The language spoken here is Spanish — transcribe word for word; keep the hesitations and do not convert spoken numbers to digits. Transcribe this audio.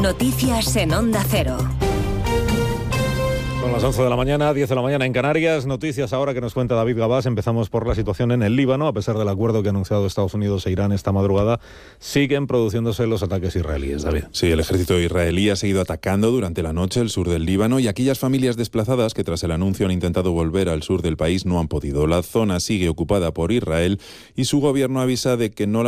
Noticias en Onda Cero. Son las once de la mañana, diez de la mañana en Canarias. Noticias ahora que nos cuenta David Gabás. Empezamos por la situación en el Líbano. A pesar del acuerdo que ha anunciado Estados Unidos e Irán esta madrugada, siguen produciéndose los ataques israelíes, David. Sí, el ejército israelí ha seguido atacando durante la noche el sur del Líbano y aquellas familias desplazadas que tras el anuncio han intentado volver al sur del país no han podido. La zona sigue ocupada por Israel y su gobierno avisa de que no la